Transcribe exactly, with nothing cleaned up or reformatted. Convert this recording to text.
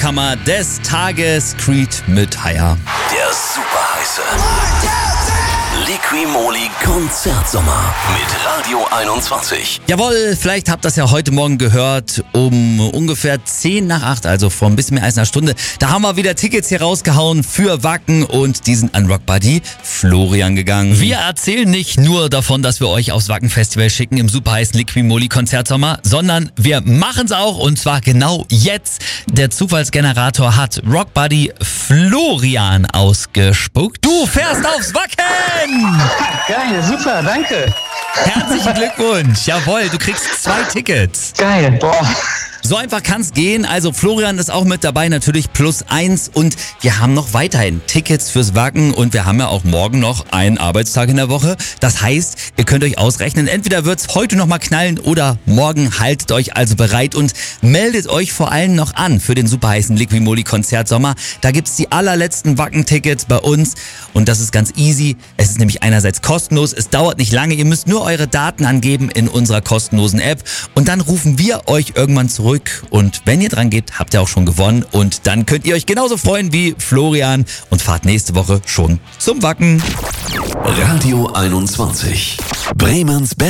Kammer des Tages, Creed mit Higher. Der super heiße Liqui-Moly Konzertsommer mit Radio einundzwanzig. Jawohl, vielleicht habt ihr das ja heute Morgen gehört, um ungefähr zehn nach acht, also vor ein bisschen mehr als einer Stunde. Da haben wir wieder Tickets hier rausgehauen für Wacken und die sind an Rock Buddy Florian gegangen. Wir erzählen nicht nur davon, dass wir euch aufs Wacken-Festival schicken im super heißen Liqui-Moly Konzertsommer, sondern wir machen es auch und zwar genau jetzt. Der Zufallsgenerator hat Rock Buddy Florian ausgespuckt. Du fährst aufs Wacken! Geil, super, danke. Herzlichen Glückwunsch. Jawohl, du kriegst zwei Tickets. Geil, boah. So einfach kann's gehen. Also Florian ist auch mit dabei, natürlich plus eins. Und wir haben noch weiterhin Tickets fürs Wacken und wir haben ja auch morgen noch einen Arbeitstag in der Woche. Das heißt, ihr könnt euch ausrechnen, entweder wird's heute noch mal knallen oder morgen. Haltet euch also bereit und meldet euch vor allem noch an für den super heißen Liqui-Moly Konzertsommer. Da gibt's die allerletzten Wacken-Tickets bei uns und das ist ganz easy. Es ist nämlich einerseits kostenlos, es dauert nicht lange. Ihr müsst nur eure Daten angeben in unserer kostenlosen App und dann rufen wir euch irgendwann zurück. Und wenn ihr dran geht, habt ihr auch schon gewonnen. Und dann könnt ihr euch genauso freuen wie Florian und fahrt nächste Woche schon zum Wacken. Radio einundzwanzig. Bremens